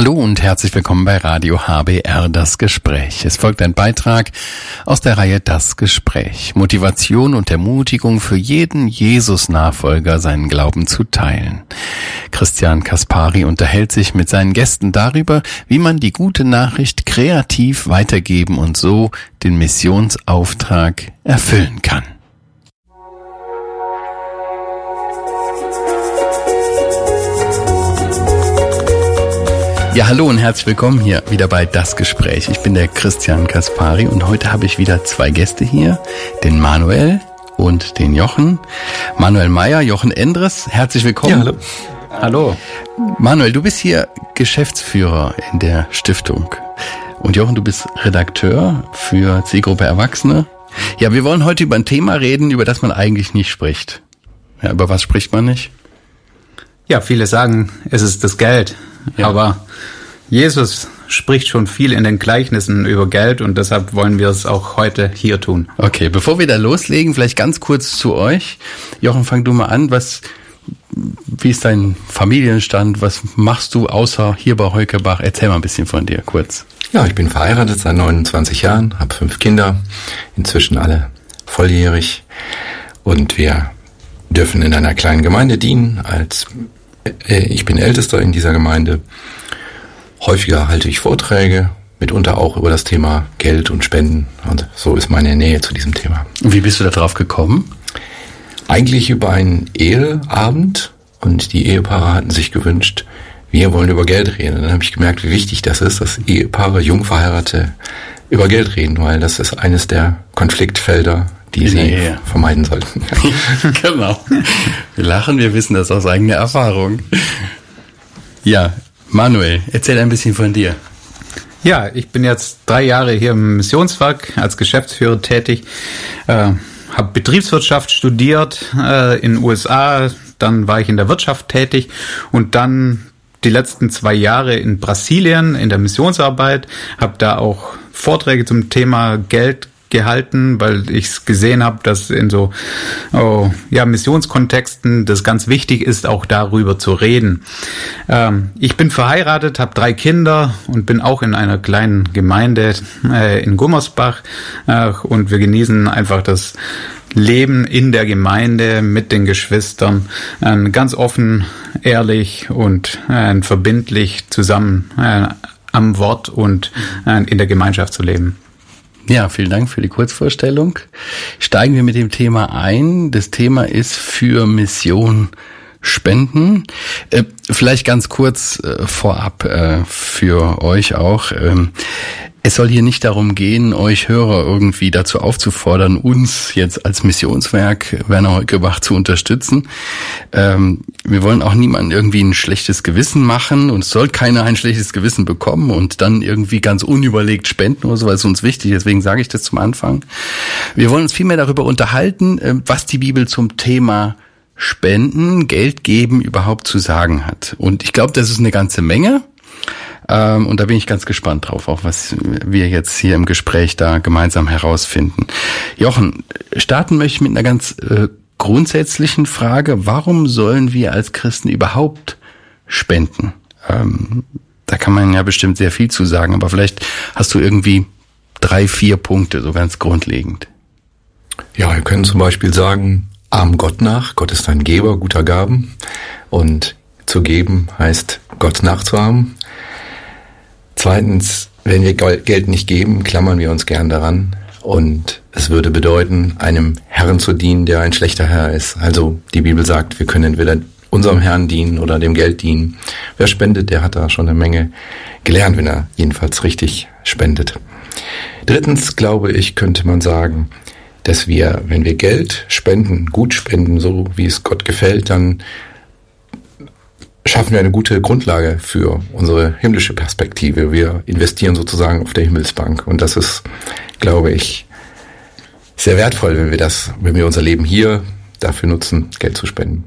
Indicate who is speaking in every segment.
Speaker 1: Hallo und herzlich willkommen bei Radio HBR Das Gespräch. Es folgt ein Beitrag aus der Reihe Das Gespräch. Motivation und Ermutigung für jeden Jesus-Nachfolger, seinen Glauben zu teilen. Christian Kaspari unterhält sich mit seinen Gästen darüber, wie man die gute Nachricht kreativ weitergeben und so den Missionsauftrag erfüllen kann. Ja, hallo und herzlich willkommen hier wieder bei Das Gespräch. Ich bin der Christian Kaspari und heute habe ich wieder zwei Gäste hier, den Manuel und den Jochen. Manuel Meyer, Jochen Endres, herzlich willkommen.
Speaker 2: Ja, hallo.
Speaker 1: Hallo. Manuel, du bist hier Geschäftsführer in der Stiftung und Jochen, du bist Redakteur für Zielgruppe Erwachsene. Ja, wir wollen heute über ein Thema reden, über das man eigentlich nicht spricht. Ja, über was spricht man nicht?
Speaker 2: Ja, viele sagen, es ist das Geld. Ja. Aber Jesus spricht schon viel in den Gleichnissen über Geld und deshalb wollen wir es auch heute hier tun.
Speaker 1: Okay, bevor wir da loslegen, vielleicht ganz kurz zu euch. Jochen, fang du mal an. Wie ist dein Familienstand? Was machst du außer hier bei Heukebach? Erzähl mal ein bisschen von dir, kurz.
Speaker 3: Ja, ich bin verheiratet seit 29 Jahren, habe 5 Kinder, inzwischen alle volljährig und wir dürfen in einer kleinen Gemeinde dienen. Ich bin Ältester in dieser Gemeinde. Häufiger halte ich Vorträge, mitunter auch über das Thema Geld und Spenden. Und so ist meine Nähe zu diesem Thema.
Speaker 1: Und wie bist du da drauf gekommen?
Speaker 3: Eigentlich über einen Eheabend. Und die Ehepaare hatten sich gewünscht, wir wollen über Geld reden. Und dann habe ich gemerkt, wie wichtig das ist, dass Ehepaare, Jungverheiratete über Geld reden, weil das ist eines der Konfliktfelder, die sie vermeiden sollten.
Speaker 1: Genau. Wir lachen, wir wissen das aus eigener Erfahrung. Ja, Manuel, erzähl ein bisschen von dir.
Speaker 2: Ja, ich bin jetzt 3 Jahre hier im Missionswerk als Geschäftsführer tätig, habe Betriebswirtschaft studiert in den USA, dann war ich in der Wirtschaft tätig und dann die letzten 2 Jahre in Brasilien in der Missionsarbeit, habe da auch Vorträge zum Thema Geld gehalten, weil ich es gesehen habe, dass in so Missionskontexten das ganz wichtig ist, auch darüber zu reden. Ich bin verheiratet, habe 3 Kinder und bin auch in einer kleinen Gemeinde in Gummersbach und wir genießen einfach das Leben in der Gemeinde mit den Geschwistern ganz offen, ehrlich und verbindlich zusammen am Wort und in der Gemeinschaft zu leben.
Speaker 1: Ja, vielen Dank für die Kurzvorstellung. Steigen wir mit dem Thema ein. Das Thema ist für Mission Spenden. Vielleicht ganz kurz vorab für euch auch. Es soll hier nicht darum gehen, euch Hörer irgendwie dazu aufzufordern, uns jetzt als Missionswerk Werner Heukebach zu unterstützen. Wir wollen auch niemandem irgendwie ein schlechtes Gewissen machen und es soll keiner ein schlechtes Gewissen bekommen und dann irgendwie ganz unüberlegt spenden oder so, weil es uns wichtig ist. Deswegen sage ich das zum Anfang. Wir wollen uns vielmehr darüber unterhalten, was die Bibel zum Thema Spenden, Geld geben überhaupt zu sagen hat. Und ich glaube, das ist eine ganze Menge. Und da bin ich ganz gespannt drauf, auch was wir jetzt hier im Gespräch da gemeinsam herausfinden. Jochen, starten möchte ich mit einer ganz grundsätzlichen Frage. Warum sollen wir als Christen überhaupt spenden? Da kann man ja bestimmt sehr viel zu sagen, aber vielleicht hast du irgendwie 3, 4 Punkte, so ganz grundlegend.
Speaker 3: Ja, wir können zum Beispiel sagen, ahm Gott nach. Gott ist ein Geber guter Gaben. Und zu geben heißt, Gott nachzuahmen. Zweitens, wenn wir Geld nicht geben, klammern wir uns gern daran. Und es würde bedeuten, einem Herrn zu dienen, der ein schlechter Herr ist. Also die Bibel sagt, wir können entweder unserem Herrn dienen oder dem Geld dienen. Wer spendet, der hat da schon eine Menge gelernt, wenn er jedenfalls richtig spendet. Drittens, glaube ich, könnte man sagen, dass wir, wenn wir Geld spenden, gut spenden, so wie es Gott gefällt, dann schaffen wir eine gute Grundlage für unsere himmlische Perspektive. Wir investieren sozusagen auf der Himmelsbank. Und das ist, glaube ich, sehr wertvoll, wenn wir unser Leben hier dafür nutzen, Geld zu spenden.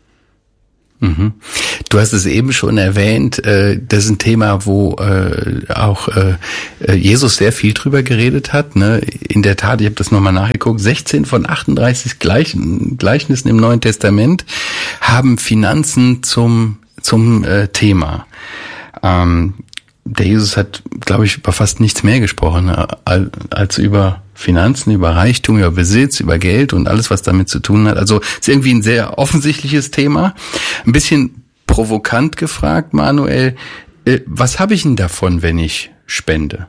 Speaker 1: Mhm. Du hast es eben schon erwähnt, das ist ein Thema, wo auch Jesus sehr viel drüber geredet hat. Ne? In der Tat, ich habe das nochmal nachgeguckt, 16 von 38 Gleichnissen im Neuen Testament haben Finanzen zum Thema. Der Jesus hat, glaube ich, über fast nichts mehr gesprochen als über Finanzen, über Reichtum, über Besitz, über Geld und alles, was damit zu tun hat. Also ist irgendwie ein sehr offensichtliches Thema. Ein bisschen provokant gefragt, Manuel, was habe ich denn davon, wenn ich spende?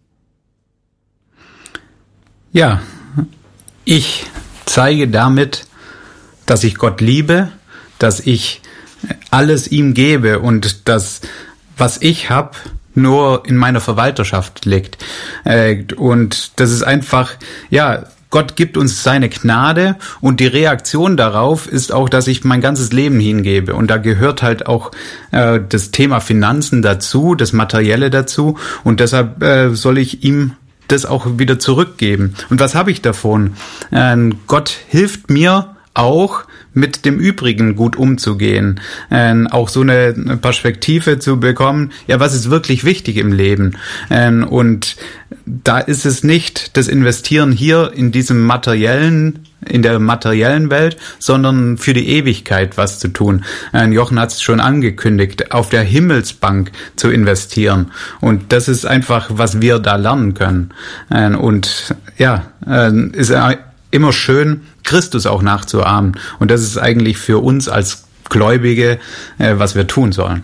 Speaker 2: Ja, ich zeige damit, dass ich Gott liebe, dass ich alles ihm gebe und das, was ich habe, nur in meiner Verwalterschaft liegt. Und das ist einfach, ja, Gott gibt uns seine Gnade und die Reaktion darauf ist auch, dass ich mein ganzes Leben hingebe. Und da gehört halt auch das Thema Finanzen dazu, das Materielle dazu. Und deshalb soll ich ihm das auch wieder zurückgeben. Und was habe ich davon? Gott hilft mir auch, mit dem Übrigen gut umzugehen, auch so eine Perspektive zu bekommen, ja, was ist wirklich wichtig im Leben? Und da ist es nicht das Investieren hier in diesem materiellen, in der materiellen Welt, sondern für die Ewigkeit was zu tun. Jochen hat es schon angekündigt, auf der Himmelsbank zu investieren. Und das ist einfach, was wir da lernen können. Und ja, ist immer schön, Christus auch nachzuahmen. Und das ist eigentlich für uns als Gläubige, was wir tun sollen.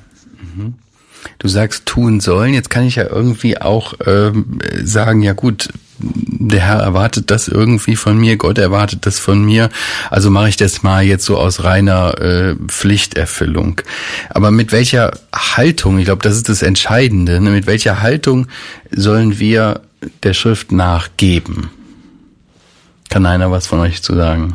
Speaker 1: Du sagst tun sollen, jetzt kann ich ja irgendwie auch sagen, ja gut, der Herr erwartet das irgendwie von mir, Gott erwartet das von mir, also mache ich das mal jetzt so aus reiner Pflichterfüllung. Aber mit welcher Haltung, ich glaube, das ist das Entscheidende, ne? Mit welcher Haltung sollen wir der Schrift nachgeben? Kann einer was von euch zu sagen?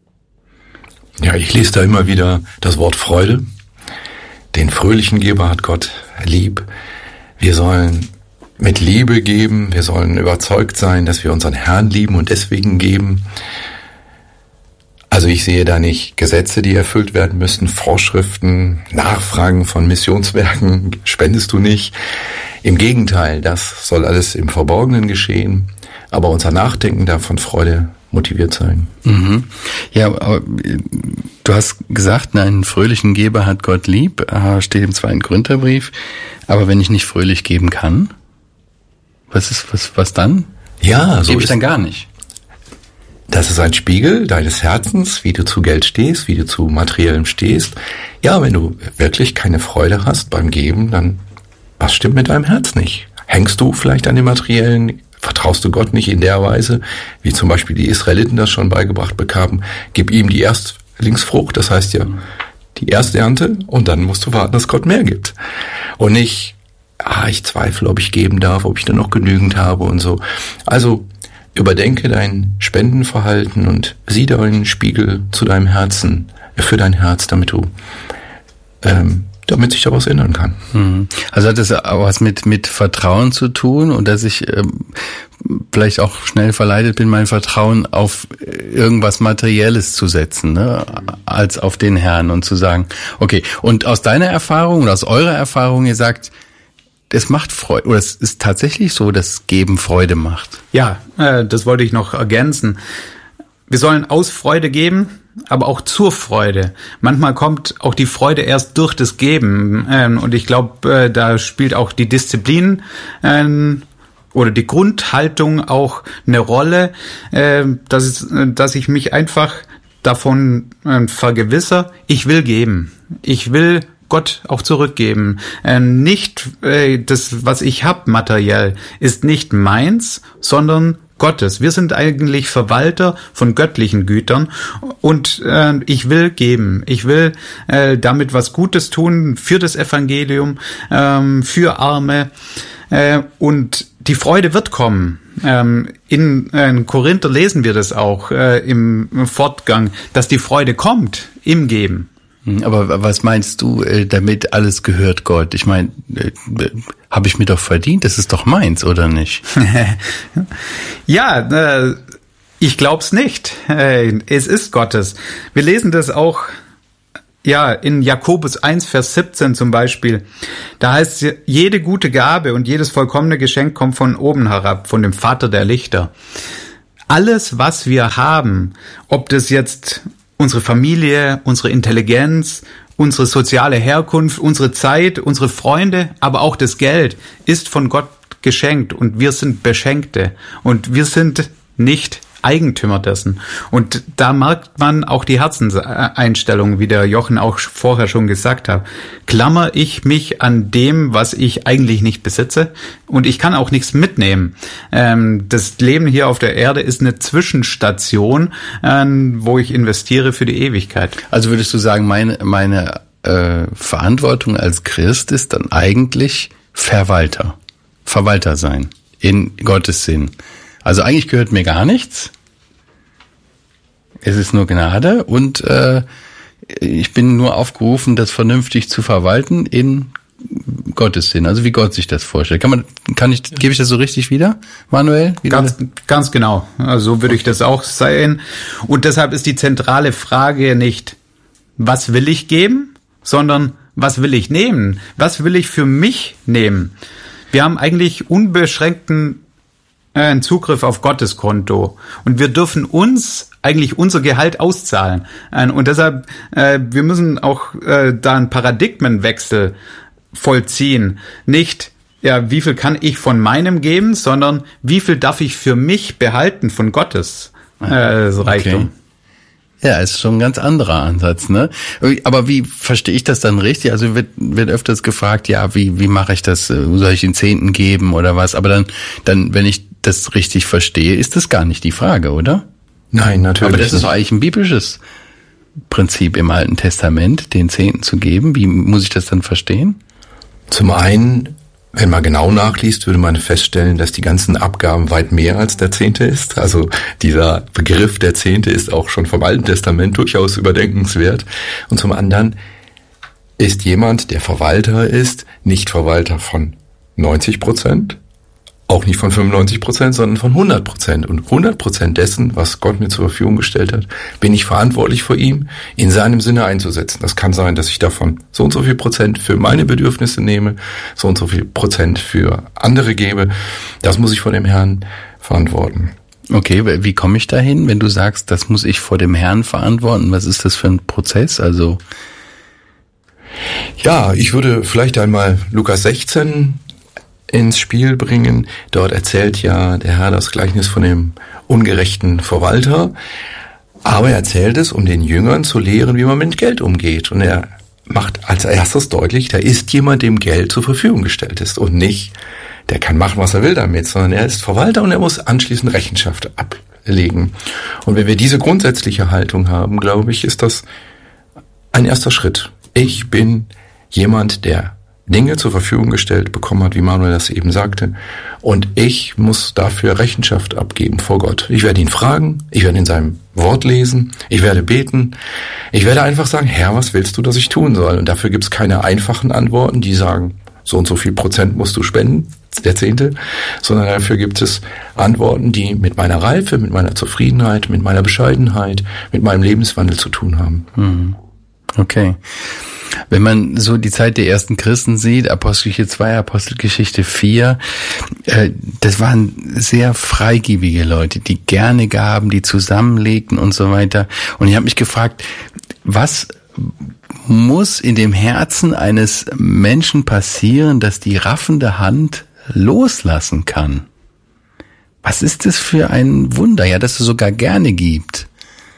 Speaker 3: Ja, ich lese da immer wieder das Wort Freude. Den fröhlichen Geber hat Gott lieb. Wir sollen mit Liebe geben. Wir sollen überzeugt sein, dass wir unseren Herrn lieben und deswegen geben. Also ich sehe da nicht Gesetze, die erfüllt werden müssen, Vorschriften, Nachfragen von Missionswerken, spendest du nicht. Im Gegenteil, das soll alles im Verborgenen geschehen. Aber unser Nachdenken darf von Freude motiviert sein.
Speaker 1: Mhm. Ja, aber du hast gesagt, einen fröhlichen Geber hat Gott lieb, steht im 2. Korintherbrief. Aber wenn ich nicht fröhlich geben kann, was dann?
Speaker 3: Ja, so
Speaker 1: gebe ich dann gar nicht.
Speaker 3: Das ist ein Spiegel deines Herzens, wie du zu Geld stehst, wie du zu Materiellem stehst. Ja, wenn du wirklich keine Freude hast beim Geben, dann was stimmt mit deinem Herz nicht? Hängst du vielleicht an dem Materiellen? Vertraust du Gott nicht in der Weise, wie zum Beispiel die Israeliten das schon beigebracht bekamen? Gib ihm die Erstlingsfrucht, das heißt ja die Ersternte, und dann musst du warten, dass Gott mehr gibt. Und nicht, ich zweifle, ob ich geben darf, ob ich dann noch genügend habe und so. Also überdenke dein Spendenverhalten und sieh deinen Spiegel zu deinem Herzen, für dein Herz, damit sich daraus ändern kann.
Speaker 1: Also hat das auch was mit Vertrauen zu tun und dass ich vielleicht auch schnell verleitet bin, mein Vertrauen auf irgendwas Materielles zu setzen, ne, als auf den Herrn und zu sagen, okay, und aus deiner Erfahrung oder aus eurer Erfahrung, ihr sagt, es macht Freude, oder es ist tatsächlich so, dass Geben Freude macht.
Speaker 2: Ja, das wollte ich noch ergänzen. Wir sollen aus Freude geben, aber auch zur Freude. Manchmal kommt auch die Freude erst durch das Geben. Und ich glaube, da spielt auch die Disziplin oder die Grundhaltung auch eine Rolle, dass ich mich einfach davon vergewissere, ich will geben. Ich will Gott auch zurückgeben. Nicht das, was ich habe materiell, ist nicht meins, sondern Gottes. Wir sind eigentlich Verwalter von göttlichen Gütern und ich will geben. Ich will damit was Gutes tun für das Evangelium, für Arme und die Freude wird kommen. In Korinther lesen wir das auch im Fortgang, dass die Freude kommt im Geben.
Speaker 1: Aber was meinst du damit, alles gehört Gott? Ich meine, habe ich mir doch verdient, das ist doch meins, oder nicht?
Speaker 2: Ja, ich glaub's nicht. Es ist Gottes. Wir lesen das auch ja in Jakobus 1, Vers 17 zum Beispiel. Da heißt es, jede gute Gabe und jedes vollkommene Geschenk kommt von oben herab, von dem Vater der Lichter. Alles, was wir haben, ob das jetzt unsere Familie, unsere Intelligenz, unsere soziale Herkunft, unsere Zeit, unsere Freunde, aber auch das Geld ist von Gott geschenkt und wir sind Beschenkte und wir sind nicht Eigentümer dessen. Und da merkt man auch die Herzenseinstellung, wie der Jochen auch vorher schon gesagt hat. Klammer ich mich an dem, was ich eigentlich nicht besitze und ich kann auch nichts mitnehmen. Das Leben hier auf der Erde ist eine Zwischenstation, wo ich investiere für die Ewigkeit.
Speaker 1: Also würdest du sagen, meine Verantwortung als Christ ist dann eigentlich Verwalter sein, in Gottes Sinn. Also eigentlich gehört mir gar nichts. Es ist nur Gnade und ich bin nur aufgerufen, das vernünftig zu verwalten in Gottes Sinn, also wie Gott sich das vorstellt. Gebe ich das so richtig wieder, Manuel?
Speaker 2: Ganz genau. So würde ich das auch sehen. Und deshalb ist die zentrale Frage nicht, was will ich geben, sondern was will ich nehmen? Was will ich für mich nehmen? Wir haben eigentlich unbeschränkten Zugriff auf Gottes Konto und wir dürfen uns eigentlich unser Gehalt auszahlen. Und deshalb, wir müssen auch da einen Paradigmenwechsel vollziehen. Nicht, ja, wie viel kann ich von meinem geben, sondern wie viel darf ich für mich behalten von Gottes Reichtum.
Speaker 1: Okay. Ja, ist schon ein ganz anderer Ansatz, ne? Aber wie verstehe ich das dann richtig? Also wird öfters gefragt, ja, wie mache ich das? Soll ich den Zehnten geben oder was? Aber dann, wenn ich das richtig verstehe, ist das gar nicht die Frage, oder?
Speaker 3: Nein, natürlich.
Speaker 1: Aber das ist doch eigentlich ein biblisches Prinzip im Alten Testament, den Zehnten zu geben. Wie muss ich das dann verstehen?
Speaker 3: Zum einen, wenn man genau nachliest, würde man feststellen, dass die ganzen Abgaben weit mehr als der Zehnte ist. Also dieser Begriff der Zehnte ist auch schon vom Alten Testament durchaus überdenkenswert. Und zum anderen ist jemand, der Verwalter ist, nicht Verwalter von 90%, auch nicht von 95%, sondern von 100%. Und 100% dessen, was Gott mir zur Verfügung gestellt hat, bin ich verantwortlich vor ihm, in seinem Sinne einzusetzen. Das kann sein, dass ich davon so und so viel Prozent für meine Bedürfnisse nehme, so und so viel Prozent für andere gebe. Das muss ich vor dem Herrn verantworten.
Speaker 1: Okay, wie komme ich dahin, wenn du sagst, das muss ich vor dem Herrn verantworten? Was ist das für ein Prozess? Also
Speaker 3: ja, ich würde vielleicht einmal Lukas 16 ins Spiel bringen. Dort erzählt ja der Herr das Gleichnis von dem ungerechten Verwalter, aber er erzählt es, um den Jüngern zu lehren, wie man mit Geld umgeht. Und er macht als erstes deutlich, da ist jemand, dem Geld zur Verfügung gestellt ist und nicht, der kann machen, was er will damit, sondern er ist Verwalter und er muss anschließend Rechenschaft ablegen. Und wenn wir diese grundsätzliche Haltung haben, glaube ich, ist das ein erster Schritt. Ich bin jemand, der Dinge zur Verfügung gestellt bekommen hat, wie Manuel das eben sagte. Und ich muss dafür Rechenschaft abgeben vor Gott. Ich werde ihn fragen, ich werde in seinem Wort lesen, ich werde beten. Ich werde einfach sagen, Herr, was willst du, dass ich tun soll? Und dafür gibt es keine einfachen Antworten, die sagen, so und so viel Prozent musst du spenden, der Zehnte, sondern dafür gibt es Antworten, die mit meiner Reife, mit meiner Zufriedenheit, mit meiner Bescheidenheit, mit meinem Lebenswandel zu tun haben.
Speaker 1: Okay. Wenn man so die Zeit der ersten Christen sieht, Apostelgeschichte 2, Apostelgeschichte 4, das waren sehr freigebige Leute, die gerne gaben, die zusammenlegten und so weiter. Und ich habe mich gefragt, was muss in dem Herzen eines Menschen passieren, dass die raffende Hand loslassen kann? Was ist das für ein Wunder, ja, dass es sogar gerne gibt?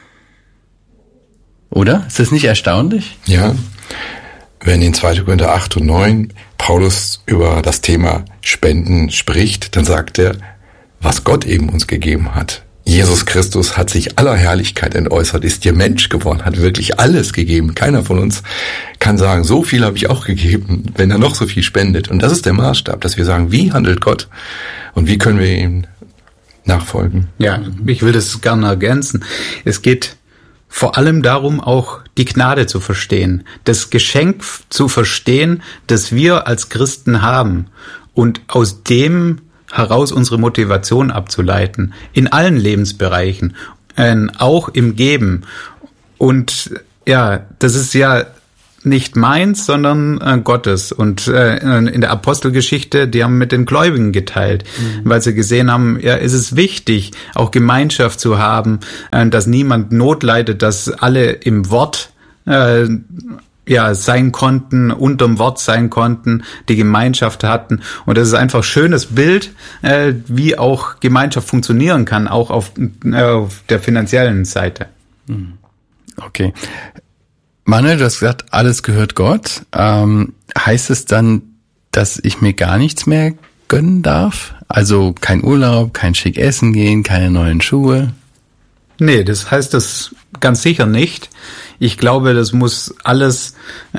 Speaker 1: Oder? Ist das nicht erstaunlich?
Speaker 3: Ja. Wenn in 2. Korinther 8 und 9 Paulus über das Thema Spenden spricht, dann sagt er, was Gott eben uns gegeben hat. Jesus Christus hat sich aller Herrlichkeit entäußert, ist dir Mensch geworden, hat wirklich alles gegeben. Keiner von uns kann sagen, so viel habe ich auch gegeben, wenn er noch so viel spendet. Und das ist der Maßstab, dass wir sagen, wie handelt Gott und wie können wir ihm nachfolgen?
Speaker 2: Ja, ich will das gerne ergänzen. Es geht vor allem darum, auch die Gnade zu verstehen, das Geschenk zu verstehen, das wir als Christen haben und aus dem heraus unsere Motivation abzuleiten, in allen Lebensbereichen, auch im Geben. Und ja, das ist ja nicht meins, sondern Gottes. Und in der Apostelgeschichte, die haben mit den Gläubigen geteilt, weil sie gesehen haben, ja, ist es wichtig, auch Gemeinschaft zu haben, dass niemand Not leidet, dass alle im Wort sein konnten, unterm Wort sein konnten, die Gemeinschaft hatten. Und das ist einfach ein schönes Bild, wie auch Gemeinschaft funktionieren kann, auch auf der finanziellen Seite.
Speaker 1: Okay. Manuel, du hast gesagt, alles gehört Gott. Heißt es dann, dass ich mir gar nichts mehr gönnen darf? Also kein Urlaub, kein schick essen gehen, keine neuen Schuhe?
Speaker 2: Nee, das heißt das ganz sicher nicht. Ich glaube, das muss alles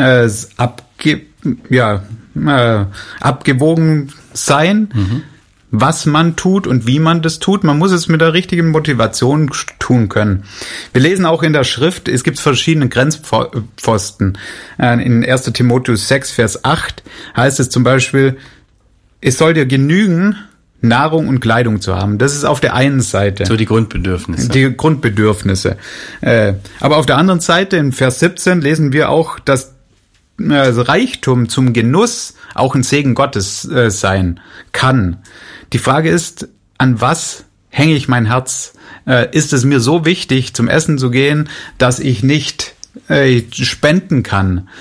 Speaker 2: abgewogen sein, was man tut und wie man das tut. Man muss es mit der richtigen Motivation tun können. Wir lesen auch in der Schrift, es gibt verschiedene Grenzpfosten. In 1. Timotheus 6, Vers 8 heißt es zum Beispiel, es soll dir genügen, Nahrung und Kleidung zu haben. Das ist auf der einen Seite.
Speaker 1: So die Grundbedürfnisse.
Speaker 2: Die Grundbedürfnisse. Aber auf der anderen Seite, in Vers 17, lesen wir auch, dass Reichtum zum Genuss auch ein Segen Gottes sein kann. Die Frage ist, an was hänge ich mein Herz? Ist es mir so wichtig, zum Essen zu gehen, dass ich nicht spenden kann?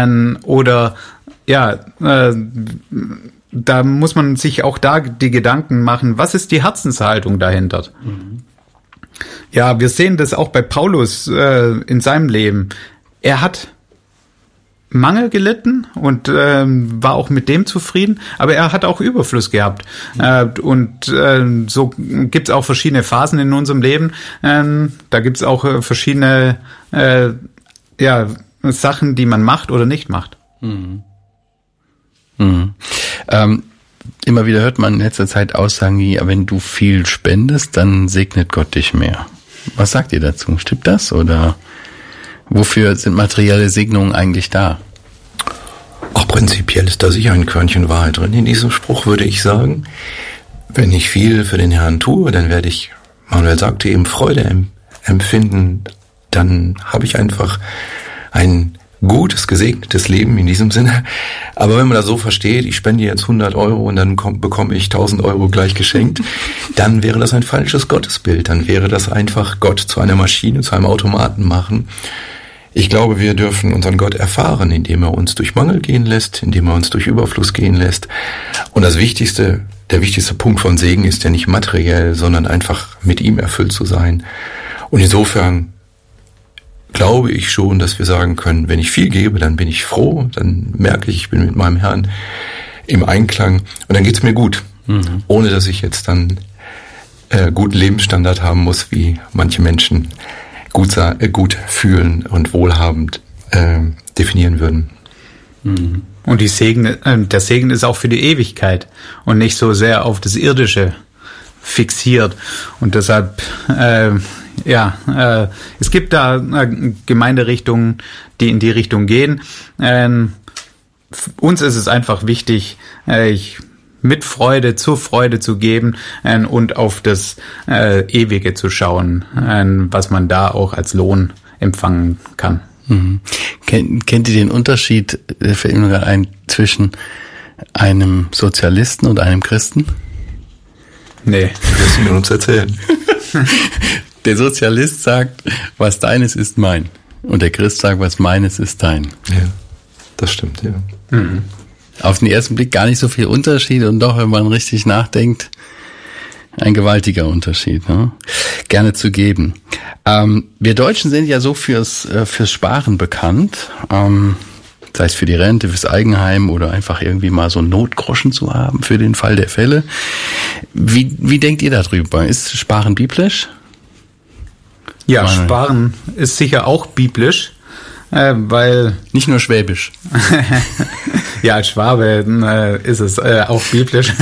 Speaker 2: Da muss man sich auch da die Gedanken machen, was ist die Herzenshaltung dahinter? Ja, wir sehen das auch bei Paulus in seinem Leben. Er hat Mangel gelitten und war auch mit dem zufrieden, aber er hat auch Überfluss gehabt. So gibt's auch verschiedene Phasen in unserem Leben. Da gibt's auch verschiedene Sachen, die man macht oder nicht macht.
Speaker 1: Immer wieder hört man in letzter Zeit Aussagen wie, wenn du viel spendest, dann segnet Gott dich mehr. Was sagt ihr dazu? Stimmt das? Oder wofür sind materielle Segnungen eigentlich da?
Speaker 3: Auch prinzipiell ist da sicher ein Körnchen Wahrheit drin. In diesem Spruch würde ich sagen, wenn ich viel für den Herrn tue, dann werde ich, Manuel sagte eben, Freude empfinden. Dann habe ich einfach ein gutes, gesegnetes Leben in diesem Sinne. Aber wenn man das so versteht, ich spende jetzt 100 Euro und dann bekomme ich 1000 Euro gleich geschenkt, dann wäre das ein falsches Gottesbild. Dann wäre das einfach Gott zu einer Maschine, zu einem Automaten machen. Ich glaube, wir dürfen unseren Gott erfahren, indem er uns durch Mangel gehen lässt, indem er uns durch Überfluss gehen lässt. Und der wichtigste Punkt von Segen ist ja nicht materiell, sondern einfach mit ihm erfüllt zu sein. Und insofern glaube ich schon, dass wir sagen können, wenn ich viel gebe, dann bin ich froh, dann merke ich bin mit meinem Herrn im Einklang und dann geht's mir gut, ohne dass ich jetzt dann guten Lebensstandard haben muss, wie manche Menschen gut fühlen und wohlhabend definieren würden.
Speaker 2: Und der Segen ist auch für die Ewigkeit und nicht so sehr auf das Irdische fixiert. Und deshalb es gibt da Gemeinderichtungen, die in die Richtung gehen. Uns ist es einfach wichtig, mit Freude zur Freude zu geben und auf das Ewige zu schauen, was man da auch als Lohn empfangen kann.
Speaker 1: Kennt ihr den Unterschied, fällt mir gerade ein, zwischen einem Sozialisten und einem Christen?
Speaker 3: Nee. Das müssen wir uns erzählen.
Speaker 1: Der Sozialist sagt, was deines ist mein. Und der Christ sagt, was meines ist dein.
Speaker 3: Ja, das stimmt, ja.
Speaker 1: Auf den ersten Blick gar nicht so viel Unterschied und doch, wenn man richtig nachdenkt, ein gewaltiger Unterschied. Ne? Gerne zu geben. Wir Deutschen sind ja so fürs Sparen bekannt. Sei es für die Rente, fürs Eigenheim oder einfach irgendwie mal so Notgroschen zu haben für den Fall der Fälle. Wie denkt ihr darüber? Ist Sparen biblisch?
Speaker 2: Ja, Sparen ist sicher auch biblisch, weil...
Speaker 1: Nicht nur schwäbisch.
Speaker 2: Ja, als Schwabe ist es auch biblisch.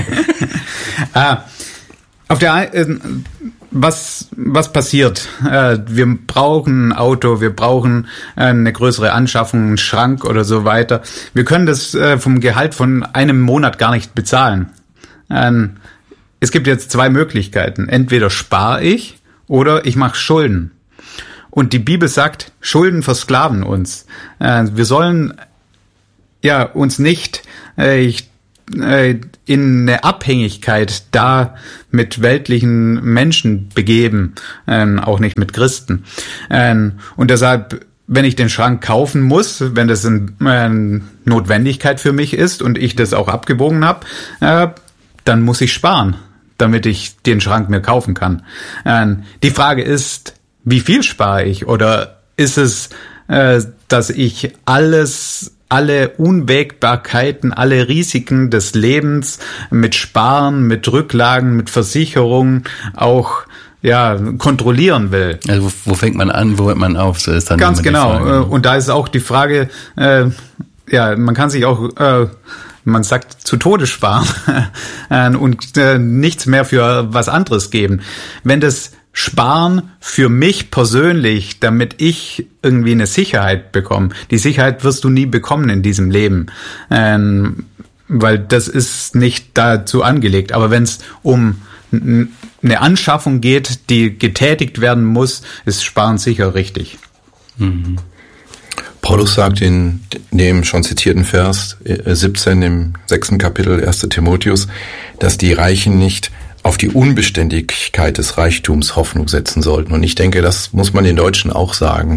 Speaker 2: Was passiert? Wir brauchen ein Auto, wir brauchen eine größere Anschaffung, einen Schrank oder so weiter. Wir können das vom Gehalt von einem Monat gar nicht bezahlen. Es gibt jetzt zwei Möglichkeiten. Entweder spare ich oder ich mache Schulden. Und die Bibel sagt, Schulden versklaven uns. Wir sollen uns nicht in eine Abhängigkeit da mit weltlichen Menschen begeben, auch nicht mit Christen. Und deshalb wenn ich den Schrank kaufen muss, wenn das eine Notwendigkeit für mich ist und ich das auch abgewogen habe, dann muss ich sparen, damit ich den Schrank mir kaufen kann. Die Frage ist, wie viel spare ich? Oder ist es, dass ich alle Unwägbarkeiten, alle Risiken des Lebens mit Sparen, mit Rücklagen, mit Versicherungen auch kontrollieren will.
Speaker 1: Also wo fängt man an, wo hört man auf? So ist dann
Speaker 2: ganz genau. Und da ist auch die Frage, man kann sich auch, man sagt, zu Tode sparen und nichts mehr für was anderes geben. Wenn das Sparen für mich persönlich, damit ich irgendwie eine Sicherheit bekomme, die Sicherheit wirst du nie bekommen in diesem Leben, weil das ist nicht dazu angelegt. Aber wenn es um eine Anschaffung geht, die getätigt werden muss, ist Sparen sicher richtig.
Speaker 3: Mhm. Paulus sagt in dem schon zitierten Vers 17 im 6. Kapitel 1. Timotheus, dass die Reichen nicht auf die Unbeständigkeit des Reichtums Hoffnung setzen sollten. Und ich denke, das muss man den Deutschen auch sagen.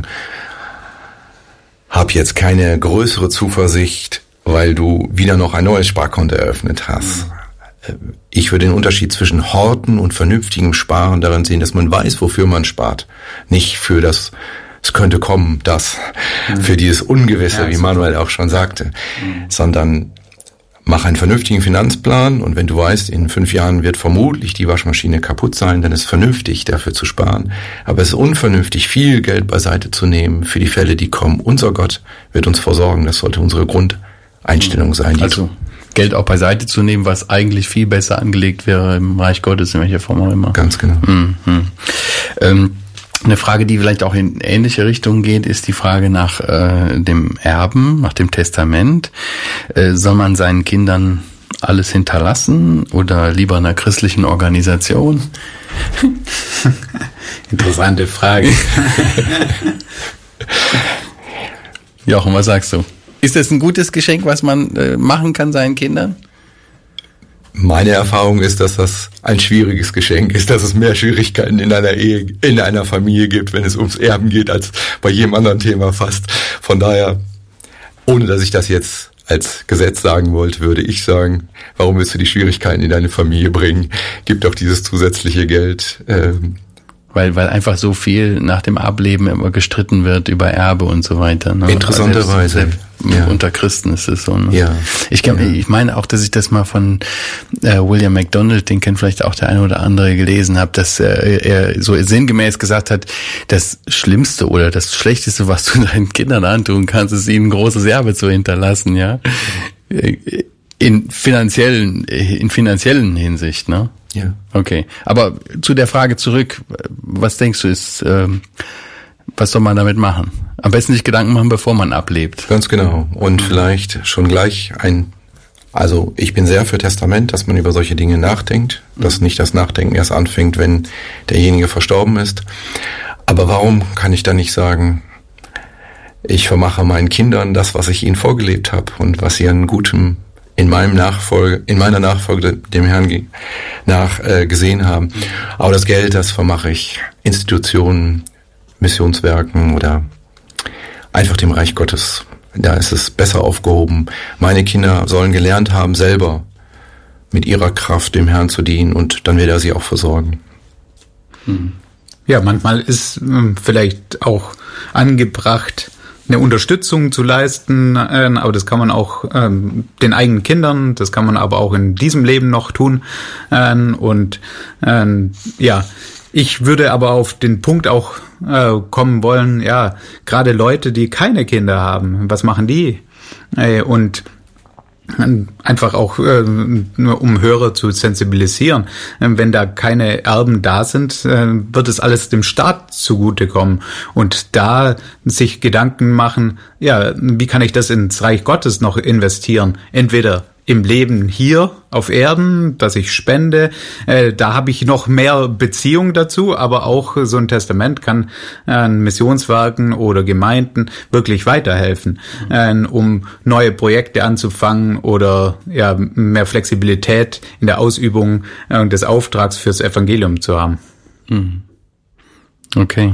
Speaker 3: Hab jetzt keine größere Zuversicht, weil du wieder noch ein neues Sparkonto eröffnet hast. Ich würde den Unterschied zwischen Horten und vernünftigem Sparen darin sehen, dass man weiß, wofür man spart. Nicht für das, es könnte kommen, für dieses Ungewisse, wie Manuel auch schon sagte, sondern mach einen vernünftigen Finanzplan und wenn du weißt, in 5 Jahren wird vermutlich die Waschmaschine kaputt sein, dann ist es vernünftig, dafür zu sparen. Aber es ist unvernünftig, viel Geld beiseite zu nehmen für die Fälle, die kommen. Unser Gott wird uns versorgen. Das sollte unsere Grundeinstellung sein.
Speaker 1: Also Geld auch beiseite zu nehmen, was eigentlich viel besser angelegt wäre im Reich Gottes, in welcher Form auch immer.
Speaker 3: Ganz genau.
Speaker 1: Eine Frage, die vielleicht auch in ähnliche Richtungen geht, ist die Frage nach dem Erben, nach dem Testament. Soll man seinen Kindern alles hinterlassen oder lieber einer christlichen Organisation?
Speaker 2: Interessante Frage.
Speaker 1: Jochen, was sagst du? Ist das ein gutes Geschenk, was man machen kann seinen Kindern?
Speaker 3: Meine Erfahrung ist, dass das ein schwieriges Geschenk ist, dass es mehr Schwierigkeiten in einer Ehe, in einer Familie gibt, wenn es ums Erben geht, als bei jedem anderen Thema fast. Von daher, ohne dass ich das jetzt als Gesetz sagen wollte, würde ich sagen, warum willst du die Schwierigkeiten in deine Familie bringen? Gib doch dieses zusätzliche Geld.
Speaker 1: Weil einfach so viel nach dem Ableben immer gestritten wird über Erbe und so weiter. Ne?
Speaker 3: Interessanterweise.
Speaker 1: Ja. Unter Christen ist es so. Ne?
Speaker 3: Ja.
Speaker 1: Ich meine auch, dass ich das mal von William MacDonald, den kennt vielleicht auch der eine oder andere, gelesen habe, dass er so sinngemäß gesagt hat, das Schlimmste oder das Schlechteste, was du deinen Kindern antun kannst, ist ihnen ein großes Erbe zu hinterlassen, ja. In finanziellen Hinsicht, ne?
Speaker 3: Ja.
Speaker 1: Okay. Aber zu der Frage zurück, was denkst du was soll man damit machen? Am besten sich Gedanken machen, bevor man ablebt.
Speaker 3: Ganz genau. Und vielleicht schon gleich also ich bin sehr für Testament, dass man über solche Dinge nachdenkt, dass nicht das Nachdenken erst anfängt, wenn derjenige verstorben ist. Aber warum kann ich dann nicht sagen, ich vermache meinen Kindern das, was ich ihnen vorgelebt habe und was sie an Gutem in meiner Nachfolge dem Herrn gesehen haben. Aber das Geld, das vermache ich Institutionen, Missionswerken oder einfach dem Reich Gottes. Da ist es besser aufgehoben. Meine Kinder sollen gelernt haben, selber mit ihrer Kraft dem Herrn zu dienen und dann wird er sie auch versorgen.
Speaker 2: Ja, manchmal ist vielleicht auch angebracht, eine Unterstützung zu leisten, aber das kann man auch den eigenen Kindern, das kann man aber auch in diesem Leben noch tun. Ich würde aber auf den Punkt auch kommen wollen, ja, gerade Leute, die keine Kinder haben, was machen die? Und einfach auch, um Hörer zu sensibilisieren. Wenn da keine Erben da sind, wird es alles dem Staat zugutekommen. Und da sich Gedanken machen, ja, wie kann ich das ins Reich Gottes noch investieren? Entweder im Leben hier auf Erden, dass ich spende, da habe ich noch mehr Beziehung dazu, aber auch so ein Testament kann Missionswerken oder Gemeinden wirklich weiterhelfen, um neue Projekte anzufangen oder ja mehr Flexibilität in der Ausübung des Auftrags fürs Evangelium zu haben.
Speaker 1: Okay.